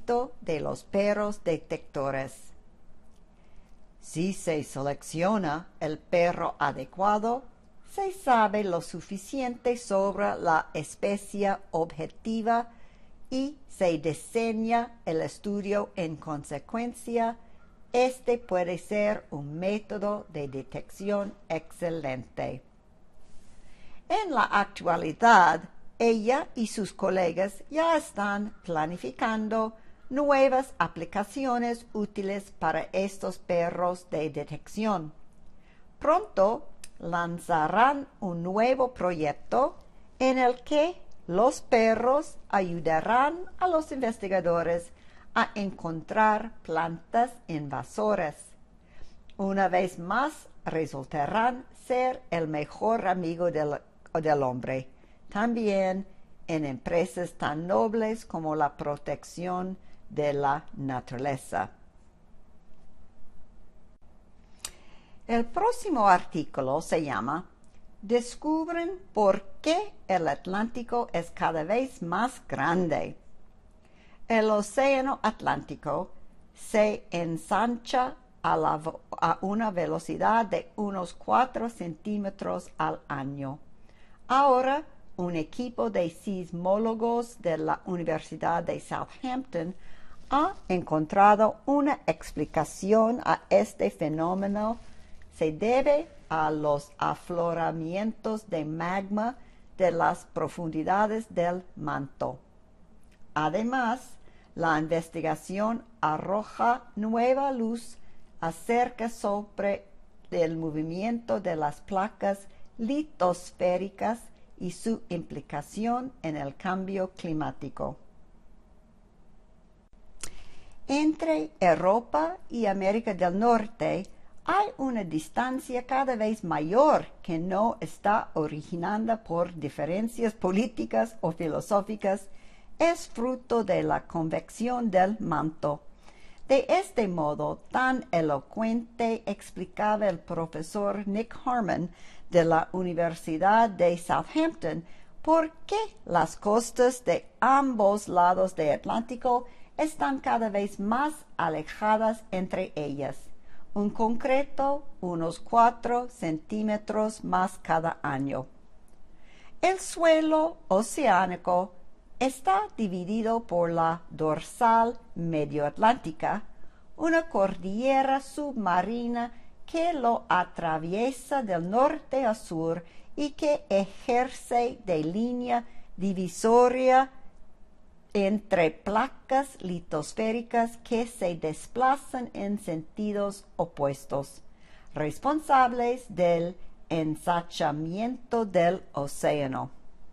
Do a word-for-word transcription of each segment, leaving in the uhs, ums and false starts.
éxito de los perros detectores. Si se selecciona el perro adecuado, se sabe lo suficiente sobre la especie objetiva y se diseña el estudio en consecuencia. Este puede ser un método de detección excelente. En la actualidad, ella y sus colegas ya están planificando nuevas aplicaciones útiles para estos perros de detección. Pronto lanzarán un nuevo proyecto en el que los perros ayudarán a los investigadores a encontrar plantas invasoras. Una vez más, resultarán ser el mejor amigo del, del hombre, también en empresas tan nobles como la protección de la naturaleza. El próximo artículo se llama Descubren por qué el Atlántico es cada vez más grande. El océano Atlántico se ensancha a, la, a una velocidad de unos cuatro centímetros al año. Ahora, un equipo de sismólogos de la Universidad de Southampton ha encontrado una explicación a este fenómeno. Se debe a los afloramientos de magma de las profundidades del manto. Además, la investigación arroja nueva luz acerca sobre el movimiento de las placas litosféricas y su implicación en el cambio climático. Entre Europa y América del Norte hay una distancia cada vez mayor que no está originada por diferencias políticas o filosóficas. Es fruto de la convección del manto. De este modo tan elocuente explicaba el profesor Nick Harmon de la Universidad de Southampton por qué las costas de ambos lados del Atlántico están cada vez más alejadas entre ellas, en concreto unos cuatro centímetros más cada año. El suelo oceánico está dividido por la dorsal medioatlántica, una cordillera submarina que lo atraviesa del norte a sur y que ejerce de línea divisoria entre placas litosféricas que se desplazan en sentidos opuestos, responsables del ensanchamiento del océano.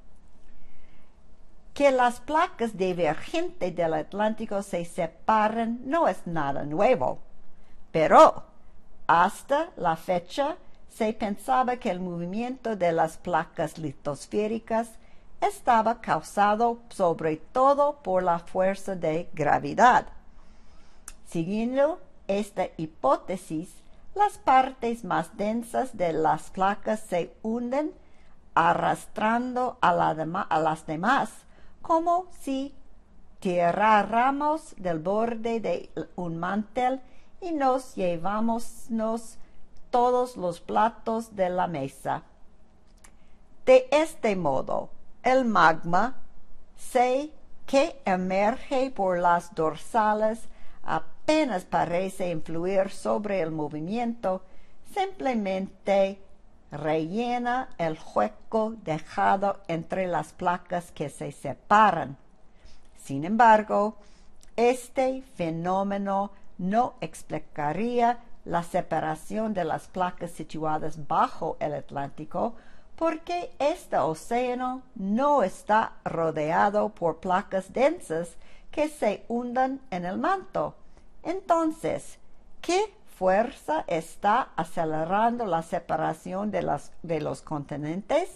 Que las placas divergentes del Atlántico se separen no es nada nuevo, pero hasta la fecha se pensaba que el movimiento de las placas litosféricas estaba causado sobre todo por la fuerza de gravedad. Siguiendo esta hipótesis, las partes más densas de las placas se hunden arrastrando a, la dema- a las demás, como si tiráramos del borde de un mantel y nos llevamos todos los platos de la mesa. De este modo, el magma se, que emerge por las dorsales apenas parece influir sobre el movimiento, simplemente rellena el hueco dejado entre las placas que se separan. Sin embargo, este fenómeno no explicaría la separación de las placas situadas bajo el Atlántico, porque este océano no está rodeado por placas densas que se hundan en el manto. Entonces, ¿qué fuerza está acelerando la separación de, las, de los continentes?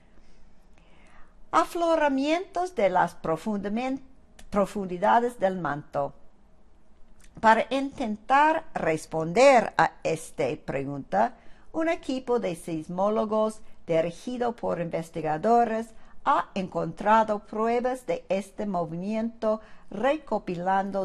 Afloramientos de las profundidades del manto. Para intentar responder a esta pregunta, un equipo de sismólogos dirigido por investigadores ha encontrado pruebas de este movimiento recopilando